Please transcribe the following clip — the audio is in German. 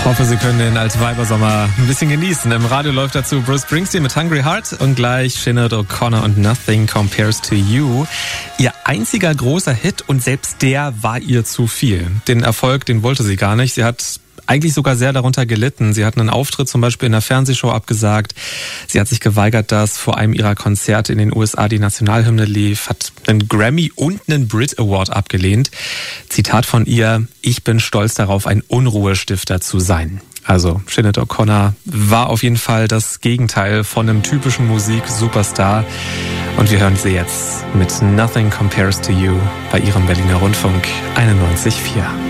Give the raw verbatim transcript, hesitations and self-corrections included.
hoffe, Sie können den Altweibersommer ein bisschen genießen. Im Radio läuft dazu Bruce Springsteen mit Hungry Heart und gleich Sinead O'Connor und Nothing Compares to You. Ihr einziger großer Hit und selbst der war ihr zu viel. Den Erfolg, den wollte sie gar nicht. Sie hat eigentlich sogar sehr darunter gelitten. Sie hat einen Auftritt zum Beispiel in einer Fernsehshow abgesagt. Sie hat sich geweigert, dass vor einem ihrer Konzerte in den U S A die Nationalhymne lief, hat einen Grammy und einen Brit Award abgelehnt. Zitat von ihr: Ich bin stolz darauf, ein Unruhestifter zu sein. Also Sinead O'Connor war auf jeden Fall das Gegenteil von einem typischen Musik-Superstar. Und wir hören sie jetzt mit Nothing Compares to You bei ihrem Berliner Rundfunk einundneunzig Komma vier.